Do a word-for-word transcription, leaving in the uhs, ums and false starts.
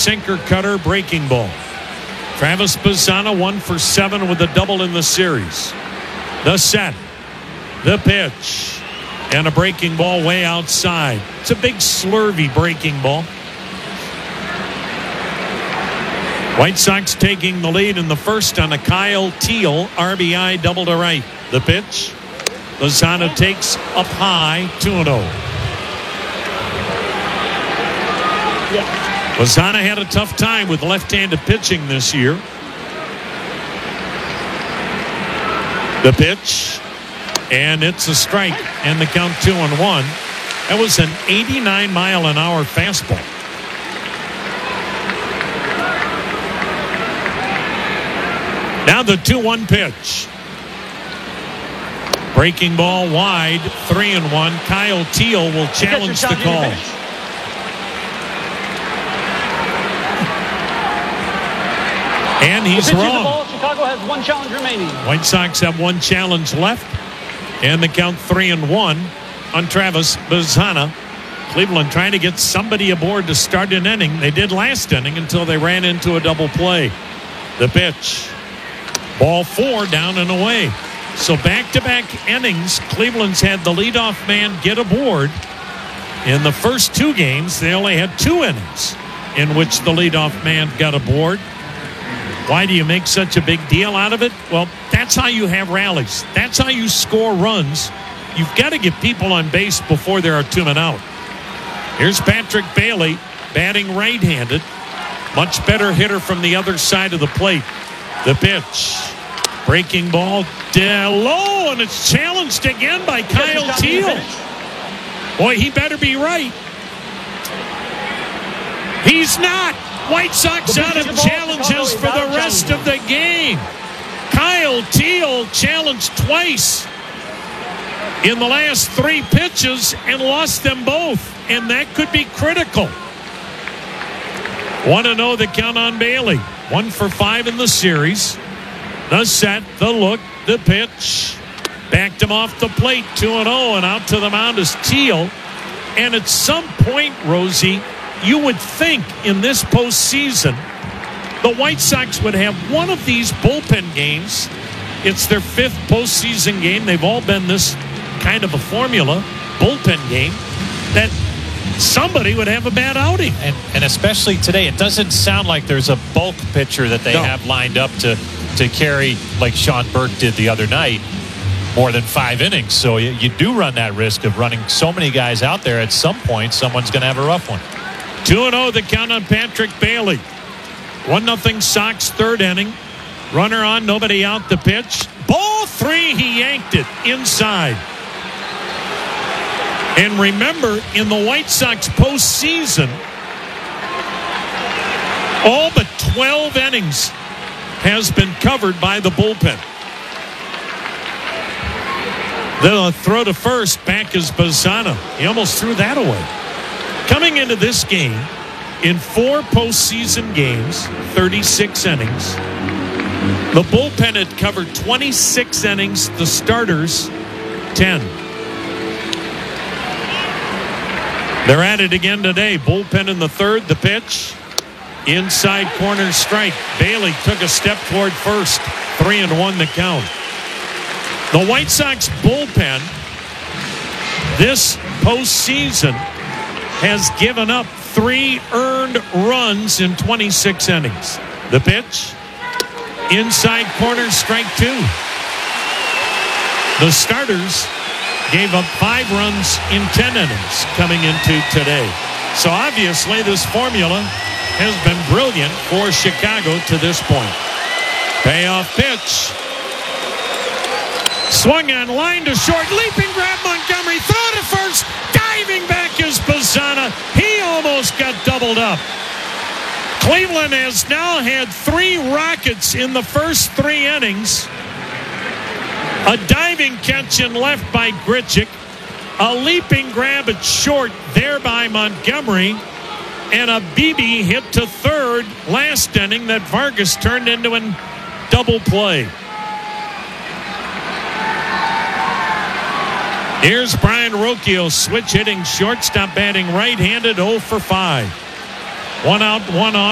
sinker cutter breaking ball. Travis Bazzana one for seven with a double in the series. The set, the pitch, and a breaking ball way outside. It's a big slurvy breaking ball. White Sox taking the lead in the first on a Kyle Teel R B I double to right. The pitch, Bazzana takes up high, two and oh. Bazzana had a tough time with left-handed pitching this year. The pitch, and it's a strike, and the count two and one. That was an eighty-nine mile an hour fastball. Now the two one pitch. Breaking ball wide, three and one. Kyle Teel will challenge the call. And he's wrong. Ball, Chicago has one challenge remaining. White Sox have one challenge left. And the count three and one on Travis Bazzana. Cleveland trying to get somebody aboard to start an inning. They did last inning until they ran into a double play. The pitch. Ball four, down and away. So back-to-back innings, Cleveland's had the leadoff man get aboard. In the first two games, they only had two innings in which the leadoff man got aboard. Why do you make such a big deal out of it? Well, that's how you have rallies. That's how you score runs. You've got to get people on base before there are two men out. Here's Patrick Bailey, batting right-handed. Much better hitter from the other side of the plate. The pitch. Breaking ball down low, and it's challenged again by Kyle Teel. Boy, he better be right. He's not. White Sox out of challenges for the rest of the game. Kyle Teel challenged twice in the last three pitches and lost them both, and that could be critical. one and oh the count on Bailey. One for five in the series. The set, the look, the pitch. Backed him off the plate, two and oh, and out to the mound is Teel. And at some point, Rosie, you would think in this postseason, the White Sox would have one of these bullpen games. It's their fifth postseason game. They've all been this kind of a formula, bullpen game, that somebody would have a bad outing. And, and especially today, it doesn't sound like there's a bulk pitcher that they no. have lined up to, to carry, like Sean Burke did the other night, more than five innings. So you, you do run that risk of running so many guys out there. At some point, someone's going to have a rough one. two and oh the count on Patrick Bailey. one nothing Sox third inning. Runner on, nobody out. The pitch. Ball three, he yanked it inside. And remember, in the White Sox postseason, all but twelve innings has been covered by the bullpen. The throw to first, back is Bazzana. He almost threw that away. Coming into this game, in four postseason games, thirty-six innings, the bullpen had covered twenty-six innings, the starters, ten. They're at it again today. Bullpen in the third, the pitch. Inside corner strike. Bailey took a step toward first. Three and one the count. The White Sox bullpen this postseason has given up three earned runs in twenty-six innings. The pitch. Inside corner strike two. The starters gave up five runs in ten innings coming into today. So obviously this formula has been brilliant for Chicago to this point. Payoff pitch. Swung on, line to short, leaping grab Montgomery, throw to first, diving back is Bazzana. He almost got doubled up. Cleveland has now had three rockets in the first three innings. A diving catch in left by Grichuk. A leaping grab at short there by Montgomery. And a B B hit to third last inning that Vargas turned into a double play. Here's Brian Rocchio, switch hitting shortstop, batting right-handed, oh for five. One out, one on.